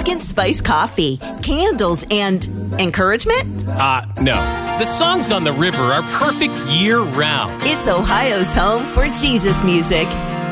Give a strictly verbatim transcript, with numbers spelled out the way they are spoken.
pumpkin spice coffee, candles, and encouragement? Uh, no. The songs on the river are perfect year-round. It's Ohio's home for Jesus music.